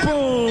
tempo!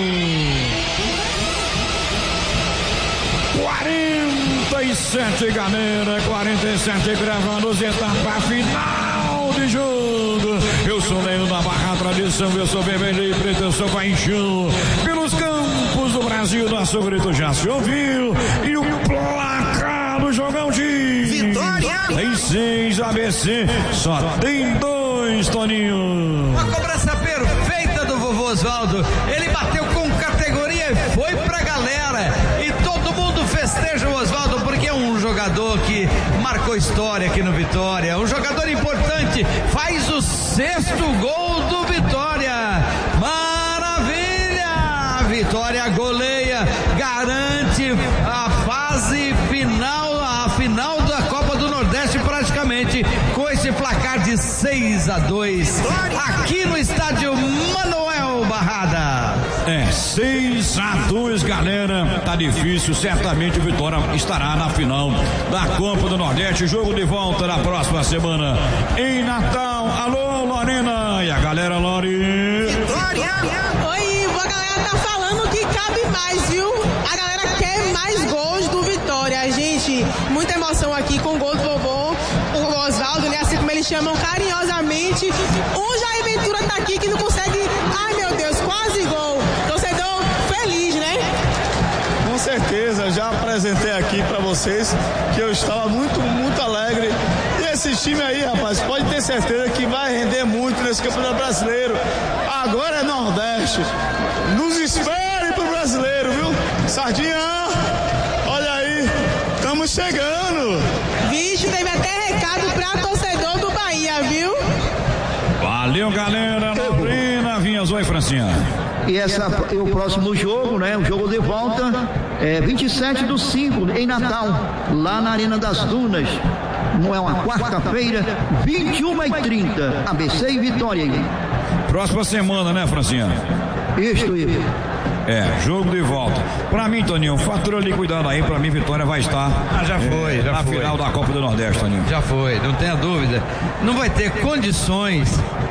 47, galera, 47 gravando as etapas final de jogo. Eu sou Leandro da Barra Tradição, eu sou vermelho e preto, eu sou paixão. Pelos campos do Brasil, nosso grito já se ouviu. E o placar do jogão de Vitória! Tem 6 ABC, só tem 2, Toninho. Uma cobrança perfeita do vovô Osvaldo. Ele bateu com categoria e foi pra galera. E todo mundo festeja o Osvaldo porque é um jogador que marcou história aqui no Vitória. Um jogador importante. Faz o 6º gol do Vitória. Maravilha! A Vitória goleia, garante a fase final, a final da Copa do Nordeste praticamente, com esse placar de 6-2 aqui no estádio Manuel Barrada. 6-2, galera, tá difícil, certamente o Vitória estará na final da Copa do Nordeste, jogo de volta na próxima semana em Natal. Alô, Lorena, e a galera, Lori? Vitória! Oi, a galera tá falando que cabe mais, viu? A galera quer mais gols do Vitória, gente, muita emoção aqui com o gol do vovô, o Osvaldo, né, assim como eles chamam carinhosamente. O Jair Ventura tá aqui que não consegue, ai meu Deus, quase gol. Torcedor feliz, né? Com certeza, já apresentei aqui pra vocês que eu estava muito alegre. E esse time aí, rapaz, pode ter certeza que vai render muito nesse Campeonato Brasileiro. Agora é Nordeste. Nos espere pro brasileiro, viu? Sardinha, olha aí, estamos chegando. Vixe, teve até recado pra torcedor do Bahia, viu? Valeu, galera. Lorena Vinhas, oi, Francinha. E o próximo jogo, né? O jogo de volta é 27/5 em Natal, lá na Arena das Dunas. Não é uma quarta-feira, 21h30, ABC e Vitória. Próxima semana, né, Francinha? Isso. Jogo de volta. Pra mim, Toninho, fatura ali cuidado aí, pra mim Vitória vai estar já foi na final da Copa do Nordeste, Toninho. Já foi, não tenha dúvida. Não vai ter condições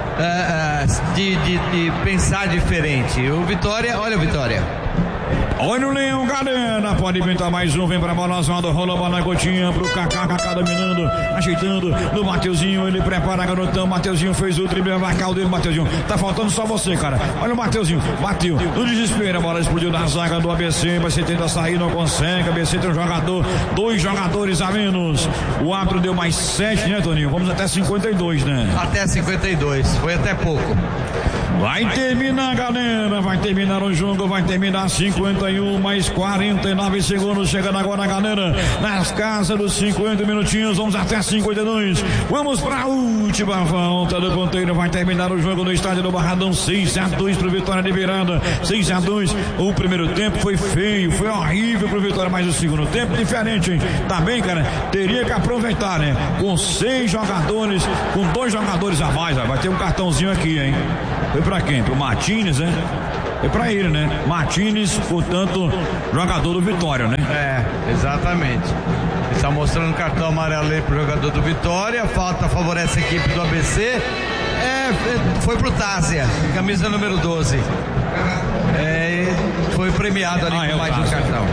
de pensar diferente. O Vitória, olha o Vitória. Olha o Leão, galera, pode inventar mais um, vem pra bola, rola a bola na gotinha pro Kaká dominando, ajeitando no Mateuzinho, ele prepara, garotão, Mateuzinho fez o drible, vai cá o dele, Mateuzinho, tá faltando só você, cara, olha o Mateuzinho, bateu, no desespero, a bola explodiu na zaga do ABC, você tenta sair, não consegue, ABC tem um 2 jogadores a menos, o árbitro deu mais 7, né, Toninho, vamos até 52, né? Até 52, foi até pouco. Vai terminar, galera, vai terminar o jogo, vai terminar 51 mais 49 segundos, chegando agora, galera, nas casas dos 50 minutinhos, vamos até 52, vamos pra última volta do ponteiro, vai terminar o jogo no estádio do Barradão, 6-2 pro Vitória de virada, 6-2, o primeiro tempo foi feio, foi horrível pro Vitória, mas o segundo tempo diferente, hein? Tá bem, cara, teria que aproveitar, né? Com 6 jogadores, com 2 jogadores a mais, vai ter um cartãozinho aqui, hein? Foi pra quem? Pro Martínez, né? É pra ele, né? Martínez, portanto, jogador do Vitória, né? Exatamente. Ele tá mostrando o cartão amarelo aí pro jogador do Vitória. Falta favorece a equipe do ABC. Foi pro Tásia, camisa número 12. Foi premiado ali com mais um cartão.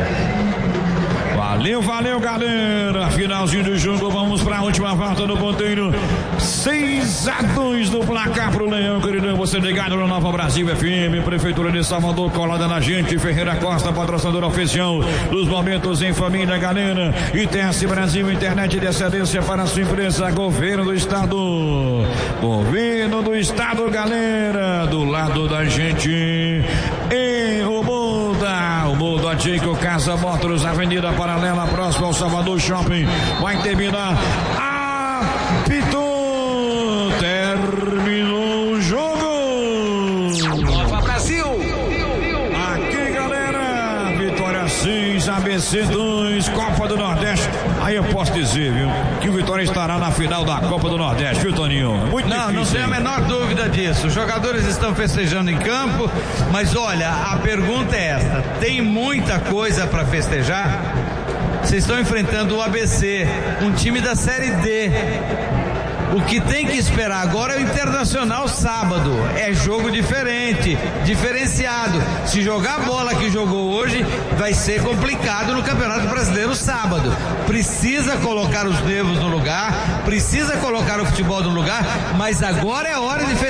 Valeu, galera. Finalzinho do jogo, vamos pra última volta do ponteiro. 6-2 no placar pro Leão, queridão. Você ligado no Nova Brasil FM, Prefeitura de Salvador, colada na gente. Ferreira Costa, patrocinador oficial dos momentos em família, galera. ITS Brasil, internet de excelência para a sua empresa. Governo do Estado, galera. Do lado da gente. E o Muda Tico, Casa Motors, Avenida Paralela, próximo ao Salvador Shopping. Vai terminar. Apitou. Terminou o jogo. Nova Brasil. Aqui, galera. Vitória 6, ABC 2, Copa do Nordeste. Aí eu posso dizer, viu, que o Vitória estará na final da Copa do Nordeste, viu, Toninho? Muito difícil. Não tem a menor dúvida disso. Os jogadores estão festejando em campo, mas olha, a pergunta é esta: tem muita coisa para festejar? Vocês estão enfrentando o ABC, um time da Série D. O que tem que esperar agora é o Internacional sábado. É jogo diferente, diferenciado. Se jogar a bola que jogou hoje, vai ser complicado no Campeonato Brasileiro sábado. Precisa colocar os nervos no lugar, precisa colocar o futebol no lugar, mas agora é hora de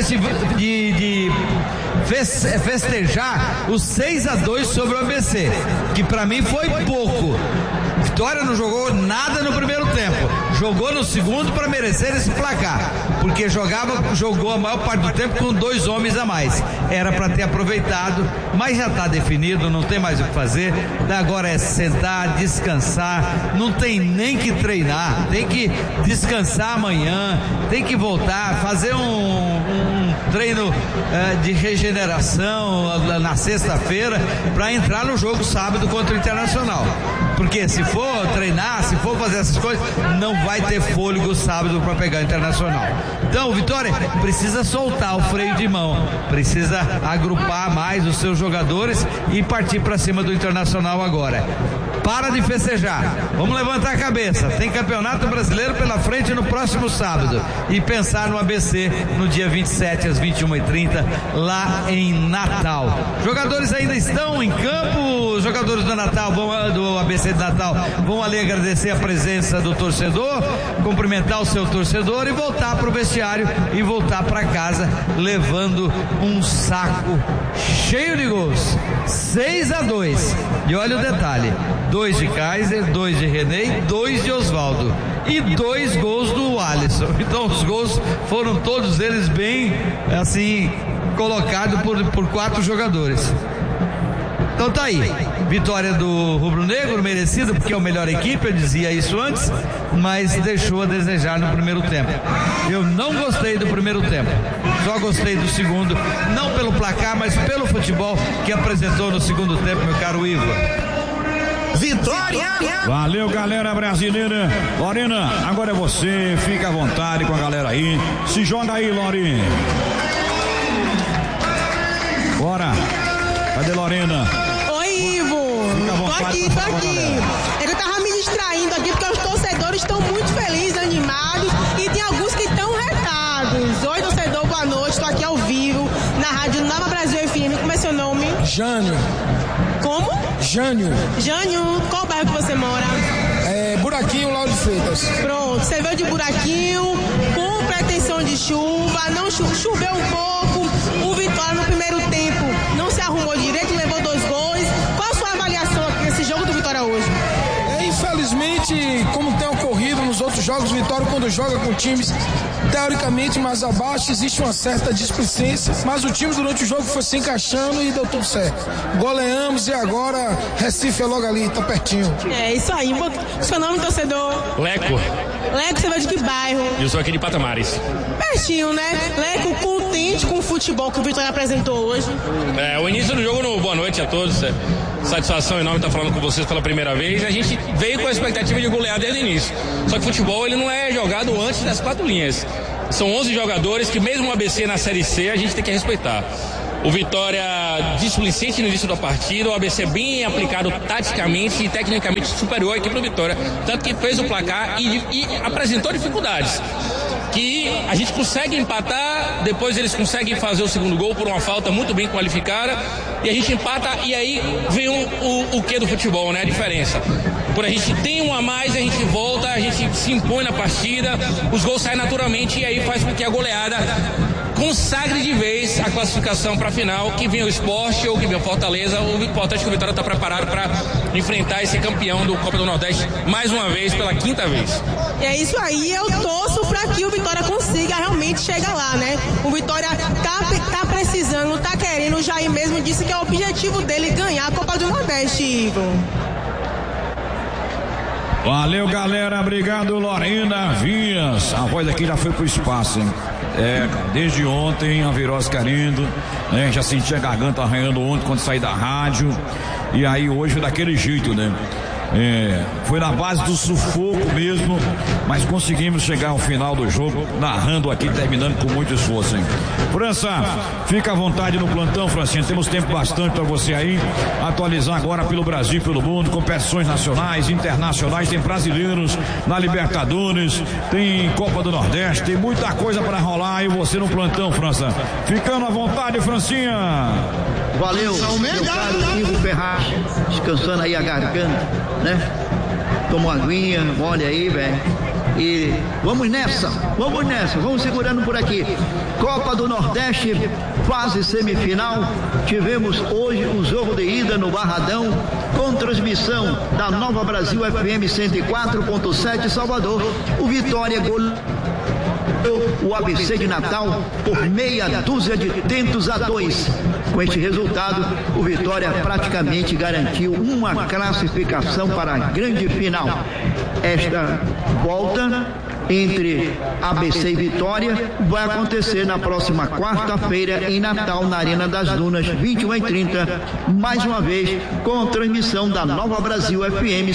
festejar os 6-2 sobre o ABC, que pra mim foi pouco. Vitória não jogou nada no primeiro tempo, jogou no segundo para merecer esse placar, porque jogou a maior parte do tempo com 2 homens a mais. Era para ter aproveitado, mas já está definido, não tem mais o que fazer. Agora é sentar, descansar, não tem nem que treinar, tem que descansar amanhã, tem que voltar, fazer um treino de regeneração na sexta-feira para entrar no jogo sábado contra o Internacional. Porque se for treinar, se for fazer essas coisas, não vai ter fôlego sábado para pegar o Internacional. Então, o Vitória precisa soltar o freio de mão, precisa agrupar mais os seus jogadores e partir para cima do Internacional agora. Para de festejar, vamos levantar a cabeça, tem Campeonato Brasileiro pela frente no próximo sábado e pensar no ABC no dia 27 às 21h30 lá em Natal. Jogadores ainda estão em campo, os jogadores do Natal, do ABC de Natal, vão ali agradecer a presença do torcedor, cumprimentar o seu torcedor e voltar para o vestiário e voltar para casa levando um saco cheio de gols. 6-2. E olha o detalhe: 2 de Kaiser, 2 de René, 2 de Osvaldo e 2 gols do Alisson. Então os gols foram todos eles bem assim colocados por 4 jogadores. Então tá aí, vitória do Rubro Negro, merecida, porque é a melhor equipe, eu dizia isso antes, mas deixou a desejar no primeiro tempo. Eu não gostei do primeiro tempo, só gostei do segundo, não pelo placar, mas pelo futebol que apresentou no segundo tempo, meu caro Ivo. Vitória! Valeu, galera brasileira. Lorena, agora é você, fica à vontade com a galera aí, se joga aí, Lorena. Bora, cadê Lorena? Tô aqui. É que eu tava me distraindo aqui porque os torcedores estão muito felizes, animados e tem alguns que estão retados. Oi, torcedor, boa noite. Tô aqui ao vivo na Rádio Nova Brasil FM. Como é seu nome? Jânio. Como? Jânio. Jânio, qual bairro que você mora? Buraquinho, Lauro de Freitas. Pronto, você veio de Buraquinho com pretensão de chuva, não choveu um pouco. O Vitória no primeiro tempo não se arrumou direito, levou 2 gols. Qual a sua avaliação aqui nesse jogo do Vitória hoje? Infelizmente, como tem ocorrido nos outros jogos, Vitória quando joga com times teoricamente mais abaixo, existe uma certa displicência, mas o time durante o jogo foi se encaixando e deu tudo certo. Goleamos e agora Recife é logo ali, tá pertinho. É isso aí. Seu nome, torcedor? Leco. Leco, você vai de que bairro? Eu sou aqui de Patamares. Pertinho, né? Leco, contente com o futebol que o Vitória apresentou hoje? O início do jogo, boa noite a todos. Satisfação enorme estar falando com vocês pela primeira vez. A gente veio com a expectativa de golear desde o início. Só que futebol ele não é jogado antes das 4 linhas. São 11 jogadores que mesmo o ABC na Série C a gente tem que respeitar. O Vitória displicente no início da partida, o ABC bem aplicado taticamente e tecnicamente superior à equipe do Vitória. Tanto que fez o placar e apresentou dificuldades. Que a gente consegue empatar, depois eles conseguem fazer o segundo gol por uma falta muito bem qualificada e a gente empata e aí vem o que do futebol, né? A diferença. Por a gente tem um a mais, a gente volta, a gente se impõe na partida, os gols saem naturalmente e aí faz com que a goleada consagre de vez a classificação para a final, que vem o Sport ou que vem o Fortaleza. O importante é que o Vitória está preparado para enfrentar esse campeão do Copa do Nordeste mais uma vez, pela 5ª vez. É isso aí, eu torço para que o Vitória consiga realmente chegar lá, né? O Vitória tá precisando, tá querendo, o Jair mesmo disse que é o objetivo dele ganhar a Copa do Nordeste, Igor. Valeu, galera, obrigado, Lorena Vias. A voz aqui já foi pro espaço, hein? Desde ontem a virose querendo, né? Já senti a garganta arranhando ontem quando saí da rádio. E aí hoje daquele jeito, né? Foi na base do sufoco mesmo, mas conseguimos chegar ao final do jogo, narrando aqui, terminando com muito esforço, hein? França, fica à vontade no plantão, Francinha, temos tempo bastante para você aí atualizar agora pelo Brasil e pelo mundo, competições nacionais, internacionais, tem brasileiros na Libertadores, tem Copa do Nordeste, tem muita coisa para rolar, e você no plantão, França, ficando à vontade, Francinha. Valeu, meu caro Ivo Ferraz, descansando aí a garganta, né? Toma uma aguinha, olha aí, velho. E vamos nessa, vamos segurando por aqui. Copa do Nordeste, fase semifinal. Tivemos hoje o jogo de ida no Barradão, com transmissão da Nova Brasil FM 104.7 Salvador. O Vitória goleou o ABC de Natal por meia dúzia de tentos a 2. Com este resultado, o Vitória praticamente garantiu uma classificação para a grande final. Esta volta entre ABC e Vitória vai acontecer na próxima quarta-feira em Natal, na Arena das Dunas, 21h30, mais uma vez com transmissão da Nova Brasil FM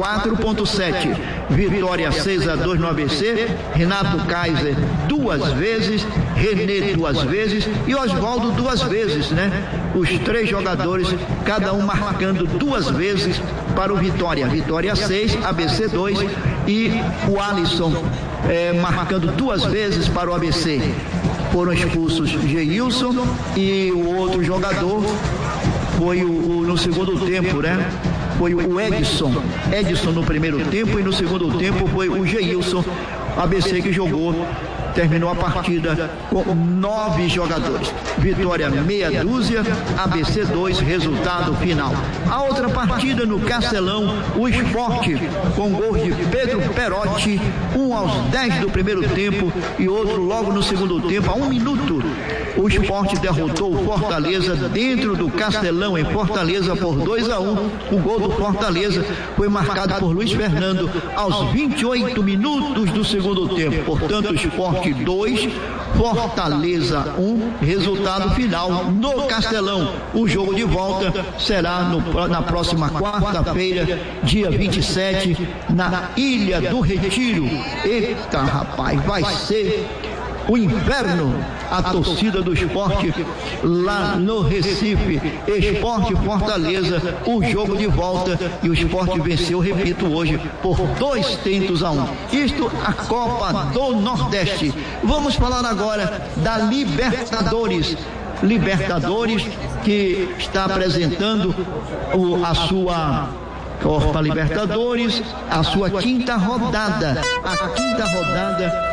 104.7. Vitória 6-2 no ABC, Renato Kaiser 2 vezes, Renê 2 vezes e Oswaldo 2 vezes, né? Os 3 jogadores, cada um marcando 2 vezes para o Vitória. Vitória 6, ABC 2 e o Alisson marcando 2 vezes para o ABC. Foram expulsos Geilson e o outro jogador foi no segundo tempo, né? Foi o Edson no primeiro tempo, e no segundo tempo foi o Geilson, ABC, que jogou. Terminou a partida com 9 jogadores. Vitória meia dúzia, ABC 2, resultado final. A outra partida no Castelão, o Sport, com gols de Pedro Perotti, um aos 10 do primeiro tempo e outro logo no segundo tempo, a 1 minuto. O Sport derrotou o Fortaleza dentro do Castelão, em Fortaleza, por 2-1. O gol do Fortaleza foi marcado por Luiz Fernando aos 28 minutos do segundo tempo. Portanto, o Sport 2, Fortaleza 1, resultado final no Castelão. O jogo de volta será na próxima quarta-feira, dia 27, na Ilha do Retiro. Eita, rapaz, vai ser o inferno. A torcida do Sport lá no Recife. Sport Fortaleza, o jogo de volta, e o Sport venceu, repito, hoje por 2-1. Isto a Copa do Nordeste. Vamos falar agora da Libertadores. Libertadores, que está apresentando a sua Copa Libertadores, a sua quinta rodada. A quinta rodada.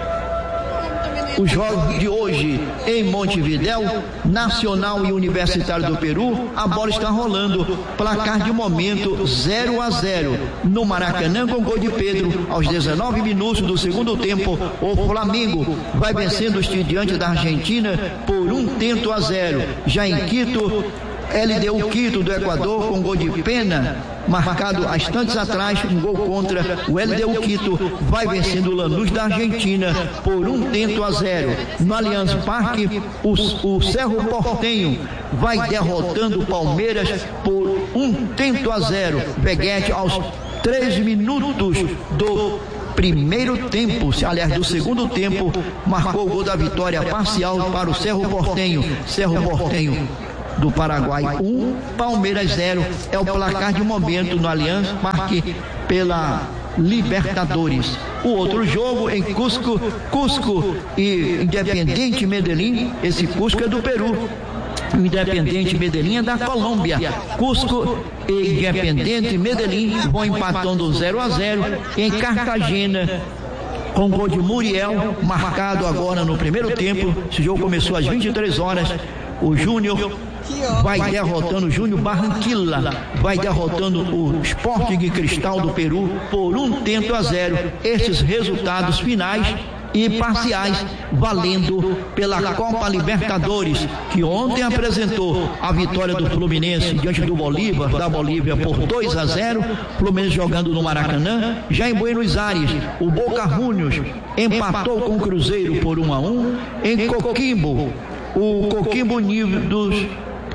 Os jogos de hoje em Montevidéu, Nacional e Universitário do Peru, a bola está rolando, placar de momento 0-0. No Maracanã, com gol de Pedro, aos 19 minutos do segundo tempo, o Flamengo vai vencendo o Estudiantes da Argentina por 1-0. Já em Quito, LDU Quito do Equador, com gol de Pena, marcado há instantes atrás, um gol contra. O LDU Quito vai vencendo o Lanús da Argentina por 1-0. No Allianz Parque, o Cerro Porteño vai derrotando o Palmeiras por 1-0. Veguete aos 3 minutos do primeiro tempo, aliás, do segundo tempo, marcou o gol da vitória parcial para o Cerro Porteño. Cerro Porteño do Paraguai 1, Palmeiras 0, é o placar de momento no Allianz Parque pela Libertadores. O outro jogo em Cusco e Independiente Medellín, esse Cusco é do Peru. Independiente Medellín é da Colômbia. Cusco e Independiente Medellín vão empatando 0-0 em Cartagena, com gol de Muriel, marcado agora no primeiro tempo. Esse jogo começou às 23 horas. O Júnior vai derrotando, o Júnior Barranquilla vai derrotando o Sporting Cristal do Peru por 1-0. Esses resultados finais e parciais valendo pela Copa Libertadores, que ontem apresentou a vitória do Fluminense diante do Bolívar, da Bolívia, por 2-0, Fluminense jogando no Maracanã. Já em Buenos Aires, o Boca Juniors empatou com o Cruzeiro por 1-1. Em Coquimbo, o Coquimbo Unidos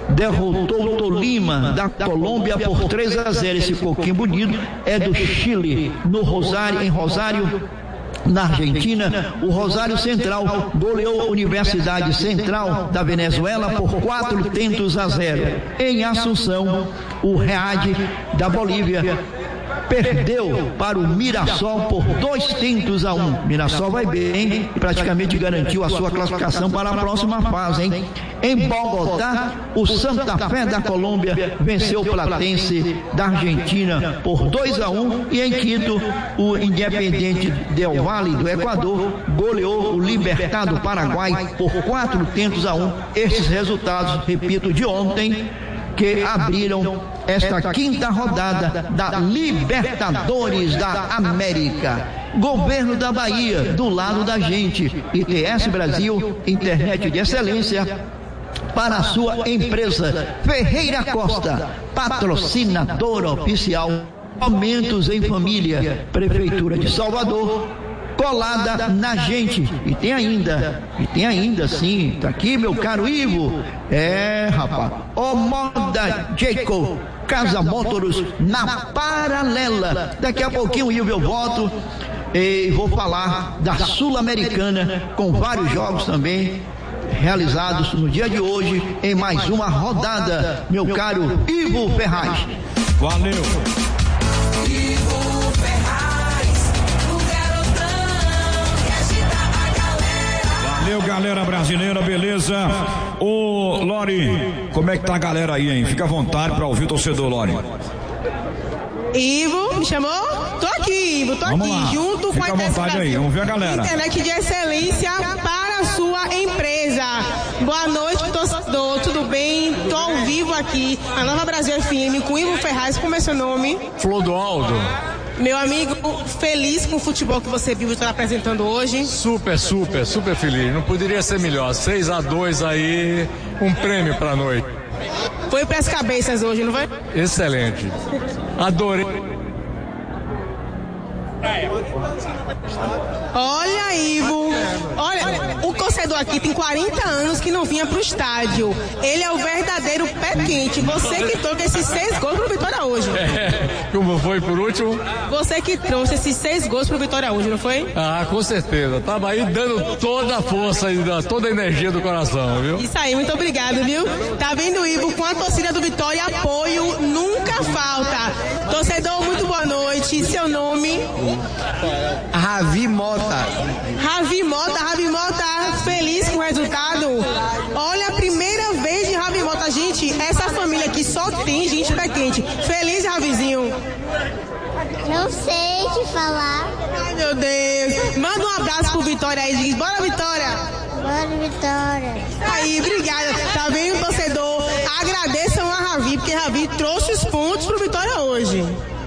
derrotou o Tolima da Colômbia por 3-0. Esse coquinho bonito é do Chile, em Rosário, na Argentina. O Rosário Central goleou a Universidade Central da Venezuela por 4-0. Em Assunção, o Reade da Bolívia perdeu para o Mirassol por 2-1. Mirassol vai bem e praticamente garantiu a sua classificação para a próxima fase, hein? Em Bogotá, o Santa Fé da Colômbia venceu o Platense da Argentina por 2-1. E em Quito, o Independiente del Valle do Equador goleou o Libertad do Paraguai por 4-1. Estes resultados, repito, de ontem, que abriram esta quinta rodada da Libertadores da América. Governo da Bahia, do lado da gente. ITS Brasil, internet de excelência para a sua empresa. Ferreira Costa, patrocinadora oficial. Momentos em Família, Prefeitura de Salvador, colada na gente. E tem ainda sim, tá aqui meu caro Ivo, rapaz, o Moda Jacob, Casa Motors na Paralela. Daqui a pouquinho, Ivo, eu volto e vou falar da Sul-Americana, com vários jogos também realizados no dia de hoje, em mais uma rodada, meu caro Ivo Ferraz. Valeu. Valeu, galera brasileira, beleza? Ô, Lori, como é que tá a galera aí, hein? Fica à vontade pra ouvir o torcedor, Lori. Ivo, me chamou? Tô aqui, Ivo, tô Vamos aqui, lá. junto Fica com a à vontade aí, vamos ver a galera. Internet de excelência para a sua empresa. Boa noite, torcedor, tudo bem? Tô ao vivo aqui, a Nova Brasil FM, com Ivo Ferraz. Como é seu nome? Flodoaldo. Meu amigo, feliz com o futebol que você viu estar apresentando hoje? Super feliz. Não poderia ser melhor. 6-2 aí, um prêmio pra noite. Foi pras cabeças hoje, não foi? Excelente. Adorei. Olha, Ivo, olha, o torcedor aqui tem 40 anos que não vinha pro estádio. Ele é o verdadeiro pé quente. Você que trouxe esses 6 gols pro Vitória hoje. Como foi por último? Você que trouxe esses 6 gols pro Vitória hoje, não foi? Ah, com certeza. Tava aí dando toda a força e toda a energia do coração, viu? Isso aí, muito obrigado, viu? Tá vendo, Ivo, com a torcida do Vitória, apoio nunca falta. Torcedor, muito boa noite. Seu nome? Ravi Mota. Ravi Mota, feliz com o resultado. Olha, a primeira vez de Ravi Mota, gente, essa família aqui só tem gente pé quente. Feliz, Ravizinho? Não sei te falar. Ai, meu Deus. Manda um abraço pro Vitória aí, diz, bora, Vitória. Bora, Vitória. Aí, obrigada. Tá vendo, torcedor? Agradeçam a Ravi, porque Ravi trouxe os pontos pro Vitória hoje.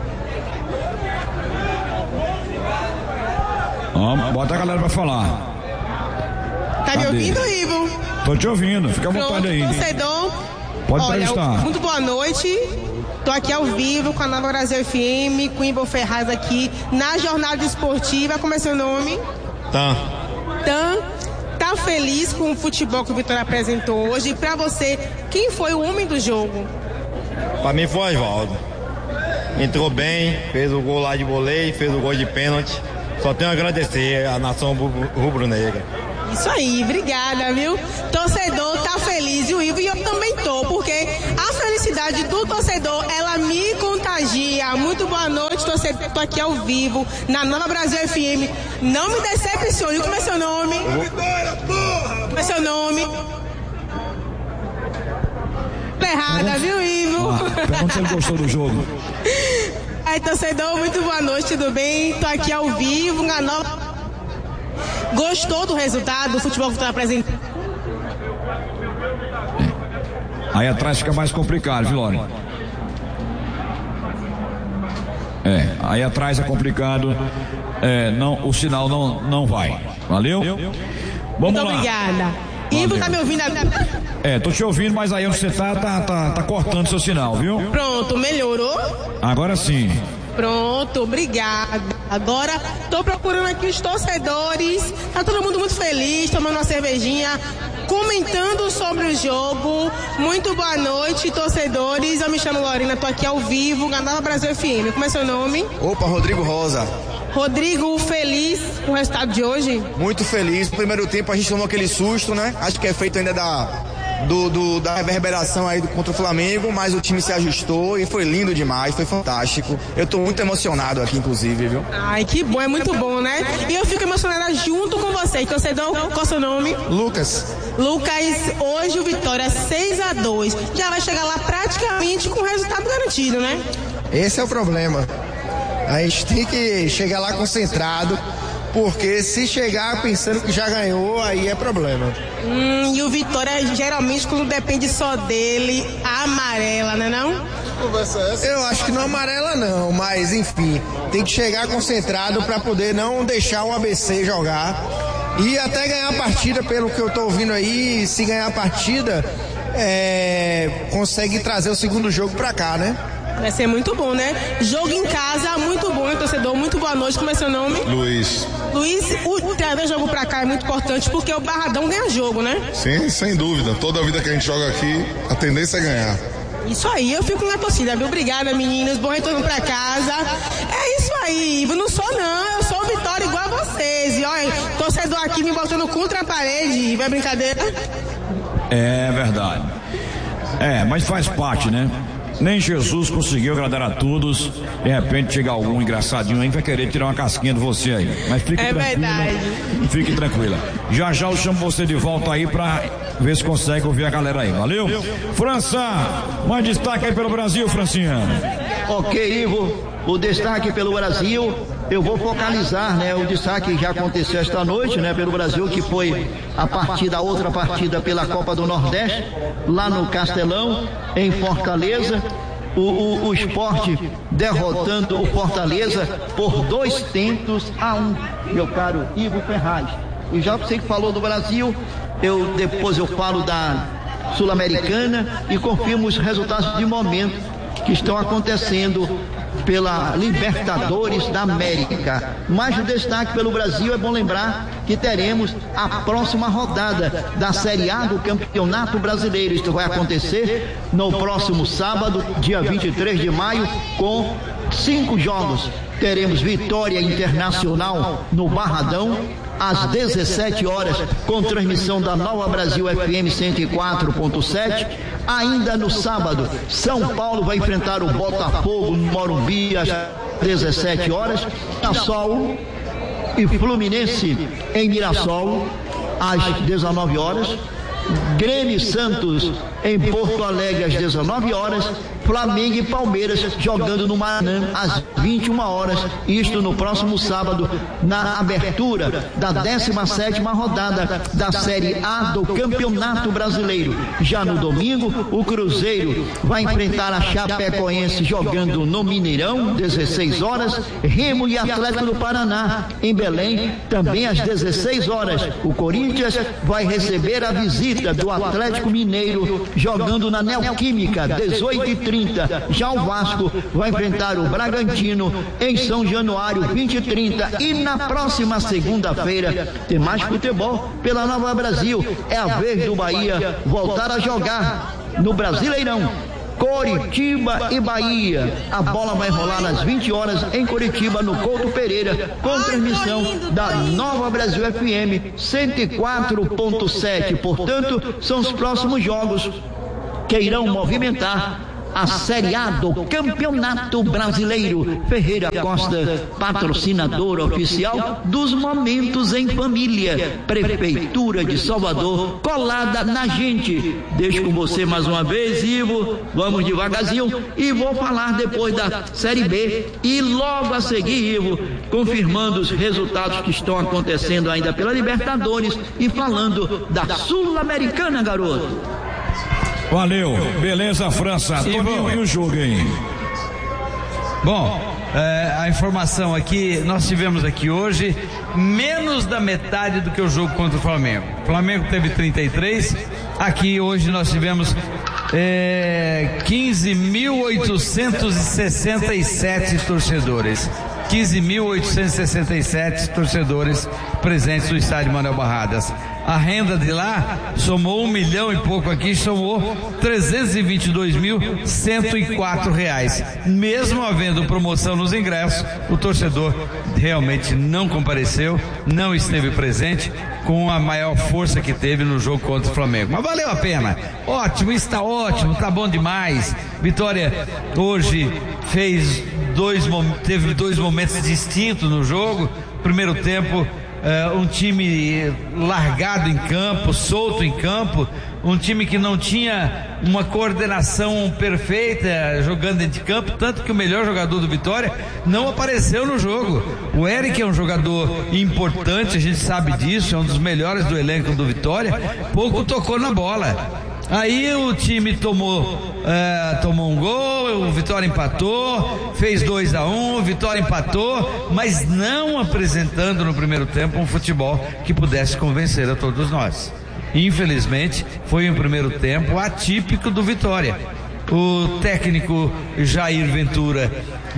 Bota a galera pra falar. Tá me ouvindo, Ivo? Tô te ouvindo, fica à vontade aí. Torcedor, pode entrevistar. Muito boa noite. Tô aqui ao vivo com a Nova Brasil FM, com o Ivo Ferraz aqui na jornada esportiva. Como é seu nome? Tan. Tá feliz com o futebol que o Vitória apresentou hoje? E pra você, quem foi o homem do jogo? Pra mim foi o Osvaldo. Entrou bem, fez o gol lá de voleio, fez o gol de pênalti. Só tenho a agradecer a nação rubro-negra. Isso aí, obrigada, viu? Torcedor tá feliz, e o Ivo, e eu também tô, porque a felicidade do torcedor, ela me contagia. Muito boa noite, torcedor. Tô aqui ao vivo, na Nova Brasil FM. Não me decepcione. Como é seu nome? Como é seu nome? Errada, viu, Ivo? Pergunta se ele gostou do jogo. Aí, torcedor, muito boa noite, tudo bem? Tô aqui ao vivo, na Nova... Gostou do resultado do futebol que tu apresentando? Aí atrás fica mais complicado, viu, Lore? Aí atrás é complicado. Não, o sinal não vai. Valeu? Vamos muito lá. Obrigada. Ivo, tá me ouvindo? Tô te ouvindo, mas aí onde você tá cortando seu sinal, viu? Pronto, melhorou? Agora sim. Pronto, obrigada. Agora tô procurando aqui os torcedores. Tá todo mundo muito feliz, tomando uma cervejinha. comentando sobre o jogo. Muito boa noite, torcedores. Eu me chamo Lorena, estou aqui ao vivo na Nova Brasil FM. Como é seu nome? Opa, Rodrigo Rosa. Rodrigo, feliz com o resultado de hoje? Muito feliz. No primeiro tempo a gente tomou aquele susto, né? Acho que é feito ainda da reverberação aí contra o Flamengo, mas o time se ajustou e foi lindo demais, foi fantástico. Eu tô muito emocionado aqui, inclusive, viu? Ai, que bom, é muito bom, né? E eu fico emocionada junto com você. Torcedor, qual é o seu nome? Lucas, hoje o Vitória 6-2. Já vai chegar lá praticamente com o resultado garantido, né? esse é o problema. A gente tem que chegar lá concentrado, porque se chegar pensando que já ganhou, aí é problema. E o Vitória, geralmente, quando depende só dele, amarela, né não? Eu acho que não amarela não, mas enfim, tem que chegar concentrado para poder não deixar o ABC jogar e até ganhar a partida, pelo que eu tô ouvindo aí. Se ganhar a partida, consegue trazer o segundo jogo para cá, né? Vai ser muito bom, né? Jogo em casa, muito bom, hein, torcedor? Muito boa noite. Como é seu nome? Luiz, o trazer jogo pra cá é muito importante porque o Barradão ganha jogo, né? Sim, sem dúvida. Toda a vida que a gente joga aqui, a tendência é ganhar. Isso aí, eu fico na torcida, viu? Obrigada, meninos. Bom retorno pra casa. É isso aí, Ivo. Não sou não, eu sou o Vitória igual a vocês. E olha, torcedor aqui me botando contra a parede. Vai brincadeira? É verdade. Mas faz parte, né? Nem Jesus conseguiu agradar a todos. De repente chega algum engraçadinho aí, vai querer tirar uma casquinha de você aí. Mas fique tranquila. Verdade. Fique tranquila. Já eu chamo você de volta aí pra ver se consegue ouvir a galera aí. Valeu? França, mais destaque aí pelo Brasil, Francinha. Ok, Ivo. O destaque pelo Brasil, eu vou focalizar, né? O destaque que já aconteceu esta noite, né? Pelo Brasil, que foi a outra partida pela Copa do Nordeste, lá no Castelão, em Fortaleza. O Sport derrotando o Fortaleza por 2-1, meu caro Ivo Ferraz. E já você que falou do Brasil, depois eu falo da Sul-Americana e confirmo os resultados de momento que estão acontecendo pela Libertadores da América. Mas o destaque pelo Brasil, é bom lembrar que teremos a próxima rodada da Série A do Campeonato Brasileiro. Isso vai acontecer no próximo sábado, dia 23 de maio, com 5 jogos. Teremos Vitória Internacional no Barradão, às 17 horas, com transmissão da Nova Brasil FM 104.7. Ainda no sábado, São Paulo vai enfrentar o Botafogo no Morumbi às 17 horas. Mirassol e Fluminense em Mirassol às 19 horas. Grêmio e Santos em Porto Alegre às 19 horas. Flamengo e Palmeiras jogando no Maracanã às 21 horas. Isto no próximo sábado, na abertura da 17ª rodada da Série A do Campeonato Brasileiro. Já no domingo, o Cruzeiro vai enfrentar a Chapecoense jogando no Mineirão, 16 horas. Remo e Atlético do Paraná em Belém, também às 16 horas. O Corinthians vai receber a visita do Atlético Mineiro jogando na Neoquímica, 18h30. Já o Vasco vai enfrentar o Bragantino em São Januário, 20h30. E na próxima segunda-feira tem mais futebol pela Nova Brasil. É a vez do Bahia voltar a jogar no Brasileirão. Coritiba e Bahia. A bola vai rolar às 20 horas em Coritiba, no Couto Pereira, com transmissão da Nova Brasil FM 104.7. Portanto, são os próximos jogos que irão movimentar a Série A do Campeonato Brasileiro. Ferreira Costa, patrocinador oficial dos Momentos em Família. Prefeitura de Salvador, colada na gente. Deixo com você mais uma vez, Ivo. Vamos devagarzinho e vou falar depois da Série B. E logo a seguir, Ivo, confirmando os resultados que estão acontecendo ainda pela Libertadores e falando da Sul-Americana, garoto. Valeu, beleza, França. Toninho, e o jogo, hein? Bom, a informação aqui, nós tivemos aqui hoje menos da metade do que o jogo contra o Flamengo. O Flamengo teve 33, aqui hoje nós tivemos 15.867 torcedores. 15.867 torcedores presentes no estádio Manuel Barradas. a renda de lá somou 1 milhão e pouco aqui, somou R$322.104. Mesmo havendo promoção nos ingressos, o torcedor realmente não compareceu, não esteve presente com a maior força que teve no jogo contra o Flamengo. Mas valeu a pena. Ótimo, está ótimo, tá bom demais. Vitória hoje teve dois momentos distintos no jogo. Primeiro tempo, um time largado em campo, solto em campo, um time que não tinha uma coordenação perfeita jogando dentro de campo, tanto que o melhor jogador do Vitória não apareceu no jogo. O Eric é um jogador importante, a gente sabe disso, é um dos melhores do elenco do Vitória, pouco tocou na bola. Aí o time tomou um gol, o Vitória empatou, fez 2-1, Vitória empatou, mas não apresentando no primeiro tempo um futebol que pudesse convencer a todos nós. Infelizmente, foi um primeiro tempo atípico do Vitória. O técnico Jair Ventura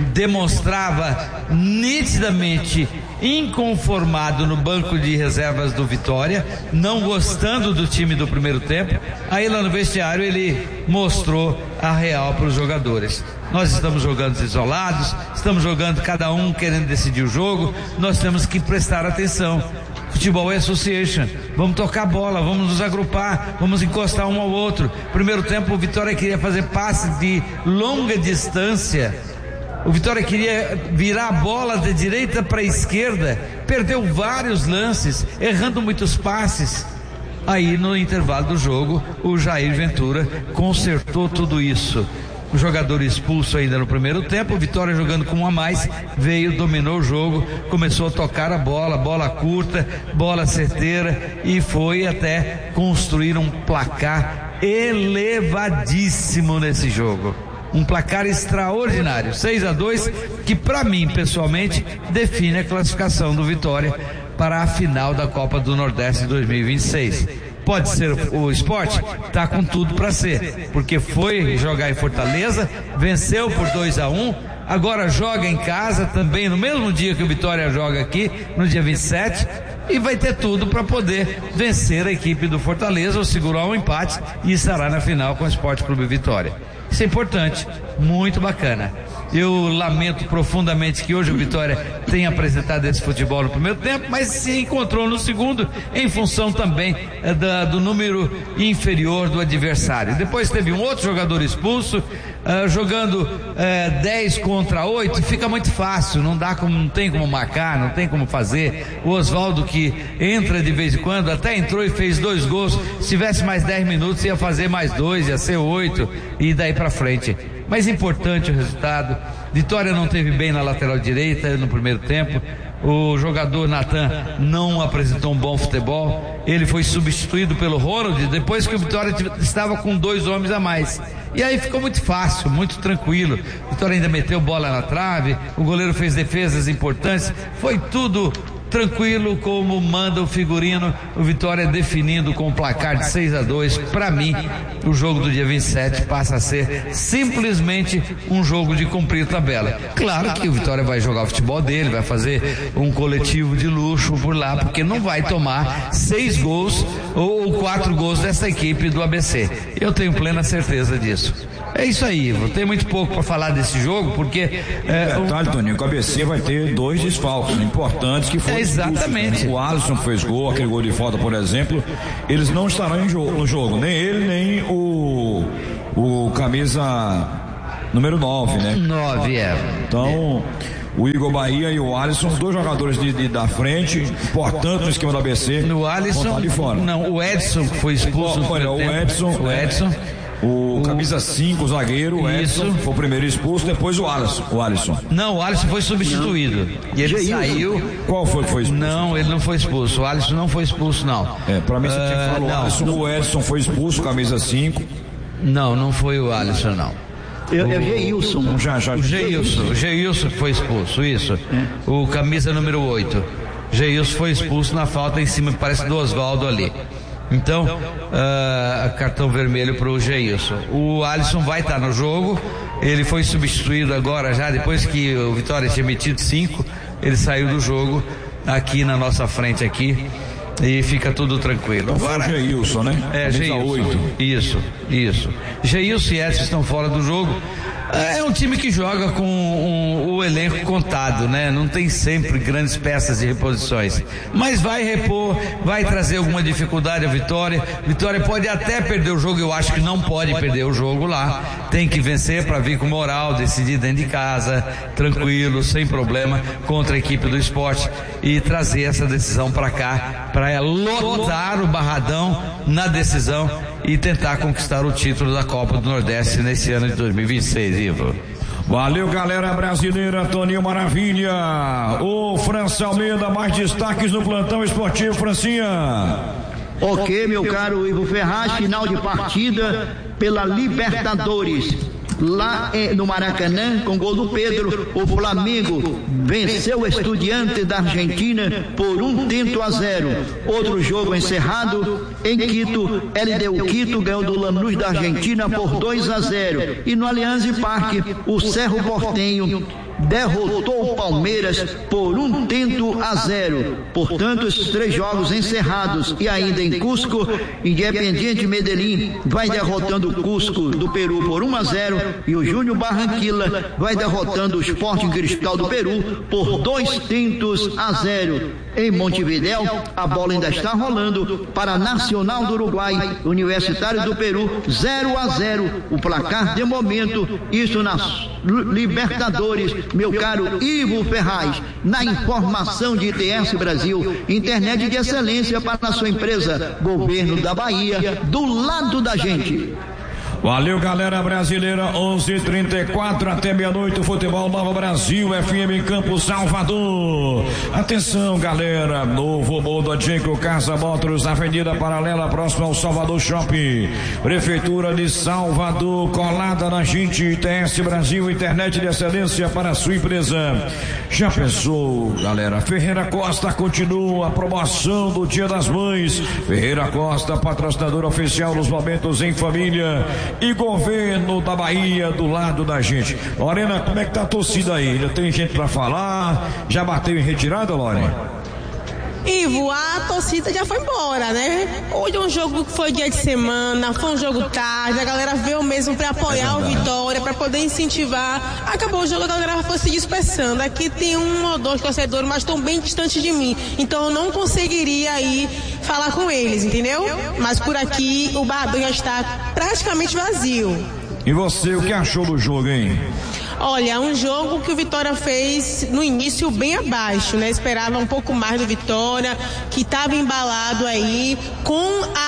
demonstrava nitidamente inconformado no banco de reservas do Vitória, não gostando do time do primeiro tempo. Aí lá no vestiário ele mostrou a real para os jogadores. Nós estamos jogando isolados, estamos jogando cada um querendo decidir o jogo, nós temos que prestar atenção. Futebol é association, vamos tocar bola, vamos nos agrupar, vamos encostar um ao outro. Primeiro tempo o Vitória queria fazer passes de longa distância, o Vitória queria virar a bola de direita para a esquerda, perdeu vários lances, errando muitos passes. Aí no intervalo do jogo o Jair Ventura consertou tudo isso. O jogador expulso ainda no primeiro tempo, o Vitória jogando com um a mais, veio, dominou o jogo, começou a tocar a bola curta, bola certeira, e foi até construir um placar elevadíssimo nesse jogo. Um placar extraordinário, 6-2, que para mim, pessoalmente, define a classificação do Vitória para a final da Copa do Nordeste 2026. Pode ser o Sport? Tá com tudo para ser, porque foi jogar em Fortaleza, venceu por 2-1, agora joga em casa também no mesmo dia que o Vitória joga aqui, no dia 27, e vai ter tudo para poder vencer a equipe do Fortaleza ou segurar um empate e estará na final com o Sport Clube Vitória. Isso é importante, muito bacana. Eu lamento profundamente que hoje o Vitória tenha apresentado esse futebol no primeiro tempo, mas se encontrou no segundo em função também do número inferior do adversário. Depois teve um outro jogador expulso, jogando 10 contra 8, fica muito fácil, não tem como marcar, não tem como fazer. O Oswaldo, que entra de vez em quando, até entrou e fez 2 gols, se tivesse mais 10 minutos ia fazer mais 2, ia ser 8 e daí pra frente. Mas importante o resultado. Vitória não teve bem na lateral direita no primeiro tempo. O jogador Natan não apresentou um bom futebol. Ele foi substituído pelo Ronald depois que o Vitória estava com 2 homens a mais. E aí ficou muito fácil, muito tranquilo. O Vitória ainda meteu bola na trave, o goleiro fez defesas importantes. Foi tudo tranquilo, como manda o figurino. O Vitória definindo com um placar de 6-2. Para mim, o jogo do dia 27 passa a ser simplesmente um jogo de cumprir tabela. Claro que o Vitória vai jogar o futebol dele, vai fazer um coletivo de luxo por lá, porque não vai tomar 6 gols ou 4 gols dessa equipe do ABC. Eu tenho plena certeza disso. É isso aí, vou ter muito pouco para falar desse jogo, porque detalhe, Toninho, o ABC vai ter 2 desfalques importantes que foram exatamente. O Alisson fez gol, aquele gol de falta, por exemplo, eles não estarão no jogo, nem ele, nem o camisa número 9, né? 9, Então, o Igor Bahia e o Alisson, os 2 jogadores da frente, importantes no esquema do ABC. No Alisson, de fora. Não, o Edson foi expulso. Olha, o Edson. O camisa 5, o zagueiro, o Edson, foi o primeiro expulso, depois o Alisson. Não, o Alisson foi substituído. E ele saiu. Qual foi que foi expulso? Não, ele não foi expulso. O Alisson não foi expulso, não. Pra mim você tinha que falar o Alisson. O Edson foi expulso, camisa 5. Não foi o Alisson, não. É o Geilson. O Geilson foi expulso, isso. O camisa número 8. Geilson foi expulso na falta em cima, parece, do Oswaldo ali. Então, cartão vermelho para o Geilson. O Alisson vai estar no jogo. Ele foi substituído agora já, depois que o Vitória tinha metido 5, ele saiu do jogo aqui na nossa frente aqui. E fica tudo tranquilo. Agora é Geilson, né? Geilson. Isso. Geilson e Edson estão fora do jogo. É um time que joga com o elenco contado, né? Não tem sempre grandes peças de reposições, mas vai repor, vai trazer alguma dificuldade à Vitória. Vitória pode até perder o jogo, eu acho que não pode perder o jogo lá, tem que vencer para vir com moral, decidir dentro de casa, tranquilo, sem problema, contra a equipe do Sport e trazer essa decisão para cá, para lotar o Barradão na decisão e tentar conquistar o título da Copa do Nordeste nesse ano de 2026, Ivo. Valeu, galera brasileira, Toninho Maravilha. O França Almeida, mais destaques no plantão esportivo, Francinha. Ok, meu caro Ivo Ferraz, final de partida pela Libertadores. Lá no Maracanã, com gol do Pedro, o Flamengo venceu o Estudiantes da Argentina por 1-0. Outro jogo encerrado em Quito, LDU Quito ganhou do Lanús da Argentina por 2-0. E no Allianz Parque, o Cerro Porteño derrotou o Palmeiras por 1-0. Portanto, esses 3 jogos encerrados. E ainda em Cusco, Independiente Medellín vai derrotando o Cusco do Peru por 1-0 e o Júnior Barranquilla vai derrotando o Sporting Cristal do Peru por 2-0. Em Montevidéu, a bola ainda está rolando para Nacional do Uruguai, Universitário do Peru, 0-0. O placar de momento, isso nas Libertadores, meu caro Ivo Ferraz, na informação de ITS Brasil, internet de excelência para a sua empresa, Governo da Bahia, do lado da gente. Valeu, galera brasileira, 11h34 até meia-noite, Futebol Nova Brasil, FM Campo Salvador. Atenção, galera, novo Moda Jenko Casa Motors, Avenida Paralela, próximo ao Salvador Shopping. Prefeitura de Salvador, colada na gente, ITS Brasil, internet de excelência para a sua empresa. Já pensou, galera? Ferreira Costa continua a promoção do Dia das Mães. Ferreira Costa, patrocinador oficial nos momentos em família. E Governo da Bahia do lado da gente. Lorena, como é que tá a torcida aí? Já tem gente pra falar? Já bateu em retirada, Lorena? Ivo, a torcida já foi embora, né? Hoje é um jogo que foi dia de semana, foi um jogo tarde, a galera veio mesmo pra apoiar o Vitória, pra poder incentivar. Acabou o jogo, a galera foi se dispersando. Aqui tem 1 ou 2 torcedores, mas estão bem distantes de mim. Então eu não conseguiria aí falar com eles, entendeu? Mas por aqui o Barradão já está praticamente vazio. E você, o que achou do jogo, hein? Olha, um jogo que o Vitória fez no início bem abaixo, né? Esperava um pouco mais do Vitória, que estava embalado aí com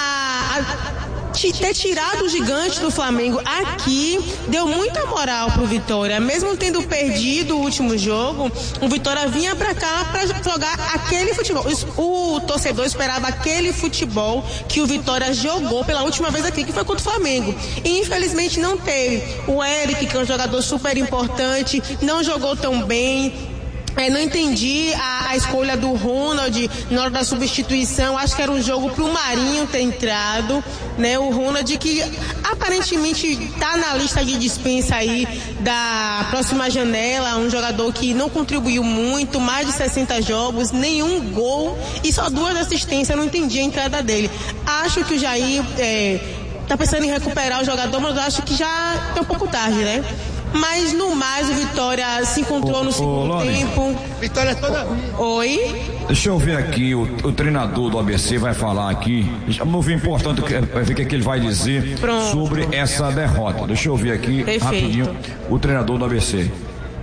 ter tirado o gigante do Flamengo aqui, deu muita moral pro Vitória. Mesmo tendo perdido o último jogo, o Vitória vinha pra cá pra jogar aquele futebol. O torcedor esperava aquele futebol que o Vitória jogou pela última vez aqui, que foi contra o Flamengo. E infelizmente não teve. O Eric, que é um jogador super importante, não jogou tão bem. Não entendi a escolha do Ronald na hora da substituição. Acho que era um jogo pro Marinho ter entrado, né? O Ronald, que aparentemente tá na lista de dispensa aí da próxima janela, um jogador que não contribuiu muito, mais de 60 jogos, nenhum gol e só 2 assistências. Eu não entendi a entrada dele. Acho que o Jair tá pensando em recuperar o jogador, mas eu acho que já tá um pouco tarde, né? Mas no mais o Vitória se encontrou no segundo tempo. Vitória toda. Oi? Deixa eu ver aqui, o treinador do ABC vai falar aqui. Vamos ver importante, vai ver o que ele vai dizer sobre essa derrota. Deixa eu ver aqui rapidinho o treinador do ABC.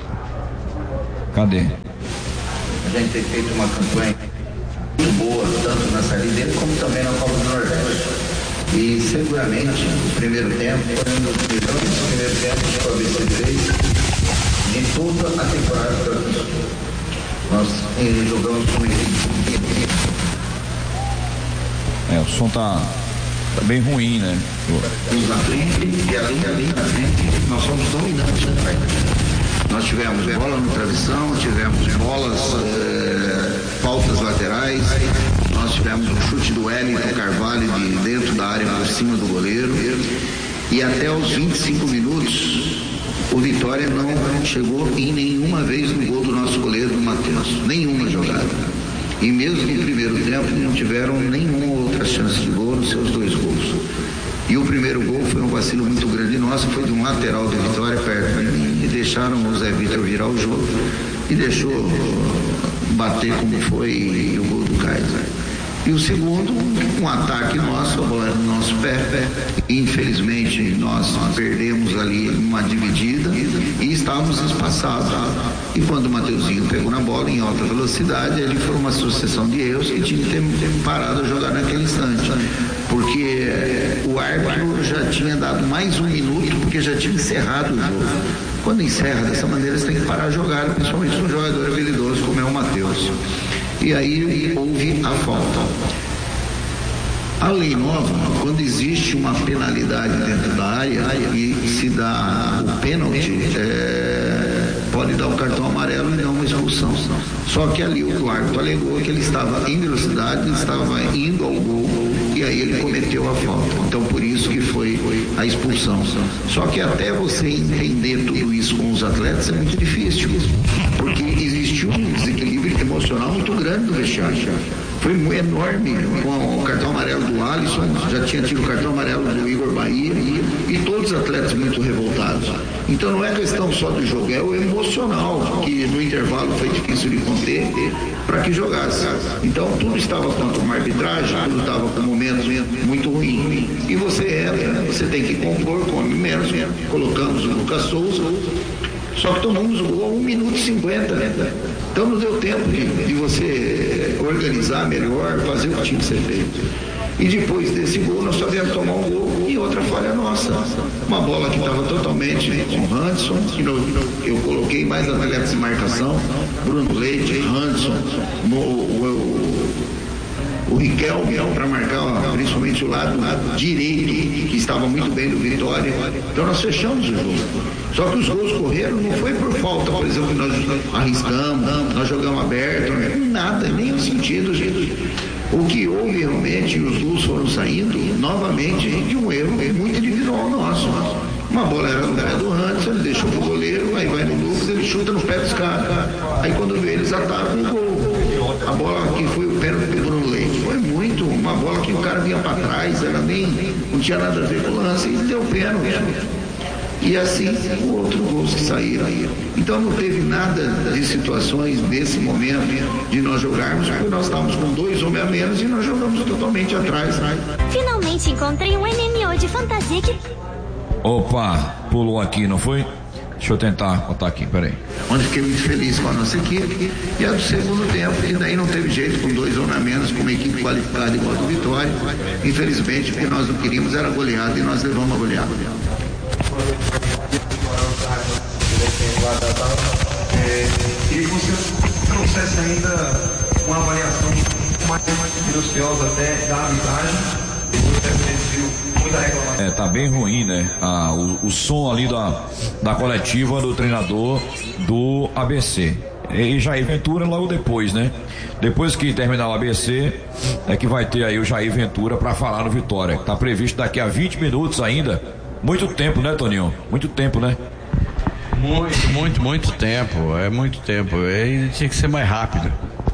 Cadê? A gente tem feito uma campanha muito boa, tanto na Série D como também na Copa do Nordeste. E seguramente o primeiro tempo foi um dos melhores primeiros tempos que o ABC fez de toda a temporada. Nós jogamos com equipe. O som tá bem ruim, né? Na frente, e ali na frente, nós somos dominantes. Nós tivemos bola no travessão, tivemos bolas, faltas laterais. Nós tivemos um chute do Wellington Carvalho de dentro da área por cima do goleiro. E até os 25 minutos, o Vitória não chegou em nenhuma vez no gol do nosso goleiro, do Matheus. Nenhuma jogada. E mesmo no primeiro tempo não tiveram nenhuma outra chance de gol nos seus 2 gols. E o primeiro gol foi um vacilo muito grande nosso, foi de um lateral do Vitória perto de mim, e deixaram o Zé Vitor virar o jogo e deixou bater como foi o gol do Kaiser. E o segundo, um ataque nosso, a bola no nosso pé. Infelizmente, nós perdemos ali uma dividida e estávamos espaçados. E quando o Mateuzinho pegou na bola em alta velocidade, ali foi uma sucessão de erros que tinha que ter parado a jogar naquele instante. Porque o árbitro já tinha dado mais 1 minuto, porque já tinha encerrado o jogo. Quando encerra dessa maneira, você tem que parar a jogada, principalmente um jogador habilidoso como é o Matheus. E aí houve a falta. A lei nova, quando existe uma penalidade dentro da área e se dá o pênalti, pode dar o cartão amarelo e não uma expulsão. Só que ali o árbitro alegou que ele estava em velocidade, ele estava indo ao gol e aí ele cometeu a falta. Então por isso que foi a expulsão. Só que até você entender tudo isso com os atletas é muito difícil, porque existiu um desequilíbrio emocional muito grande do vestiário. Foi enorme, com o cartão amarelo do Alisson, já tinha tido o cartão amarelo do Igor Bahia e todos os atletas muito revoltados. Então não é questão só do jogo, é o emocional, que no intervalo foi difícil de conter para que jogasse. Então tudo estava contra uma arbitragem, tudo estava com momentos muito ruins. E você entra, você tem que compor, come menos, colocamos o Lucas Souza. Só que tomamos o gol a 1 minuto e 50, né? Então não deu tempo de você organizar melhor, fazer o que tinha que ser feito. E depois desse gol nós só viemos tomar um gol e outra falha nossa. Uma bola que estava totalmente com o Hanson, que eu coloquei mais atletas de marcação, Bruno Leite, Hanson, o Riquelme para marcar principalmente o lado direito, que estava muito bem do Vitória. Então nós fechamos o jogo. Só que os gols correram, não foi por falta, por exemplo, que nós arriscamos, nós jogamos aberto, nada, nem no sentido. O que houve realmente, os gols foram saindo novamente de um erro muito individual nosso. Uma bola era no pé do Hanson, ele deixou pro goleiro, aí vai no Lucas, ele chuta no pé dos caras. Aí quando vê eles atacam o gol. A bola que foi o pênalti do Bruno Leite foi muito, uma bola que o cara vinha para trás, ela não tinha nada a ver com o lance e deu pênalti. E assim o outro gols que saíram aí. Então não teve nada de situações nesse momento de nós jogarmos, porque nós estávamos com 2 homens a menos e nós jogamos totalmente atrás. Finalmente encontrei um MMO de fantasia que... Opa, pulou aqui, não foi? Deixa eu tentar botar aqui, peraí. Onde fiquei muito feliz com a nossa equipe. E a do segundo tempo, e daí não teve jeito, com 2 homens a menos, com uma equipe qualificada igual do Vitória. Infelizmente, o que nós não queríamos era goleada e nós levamos a goleada. E você trouxesse ainda uma avaliação mais minuciosa até da arbitragem. Muita reclamação. Tá bem ruim, né? O som ali da coletiva do treinador do ABC. E Jair Ventura logo depois, né? Depois que terminar o ABC, é que vai ter aí o Jair Ventura para falar no Vitória. Tá previsto daqui a 20 minutos ainda. Muito tempo, né, Toninho? Muito tempo, né? Muito tempo. É muito tempo. Ele tinha que ser mais rápido.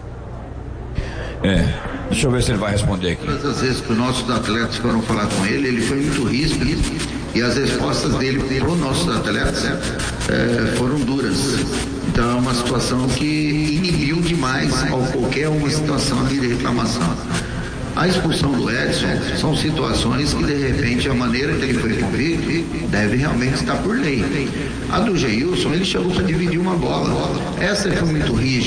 Deixa eu ver se ele vai responder aqui. Todas as vezes que os nossos atletas foram falar com ele foi muito ríspido e as respostas dele para os nossos atletas foram duras. Então é uma situação que inibiu demais qualquer uma situação de reclamação. A expulsão do Edson são situações que, de repente, a maneira que ele foi convicto deve realmente estar por lei. A do Geilson, ele chegou para dividir uma bola. Essa foi muito rígida.